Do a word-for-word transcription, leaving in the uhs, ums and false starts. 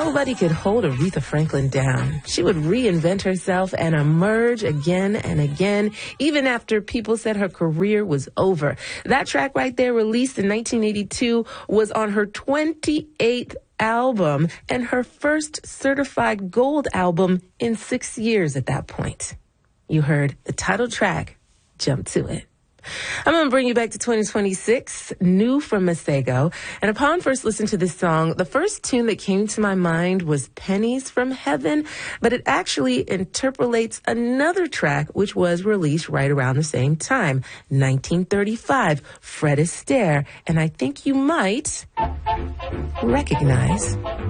nobody could hold Aretha Franklin down. She would reinvent herself and emerge again and again, even after people said her career was over. That track right there, released in nineteen eighty-two, was on her twenty-eighth album and her first certified gold album in six years at that point. You heard the title track, Jump to It. I'm going to bring you back to twenty twenty-six, new from Masego. And upon first listening to this song, the first tune that came to my mind was Pennies from Heaven, but it actually interpolates another track which was released right around the same time, nineteen thirty-five, Fred Astaire. And I think you might recognize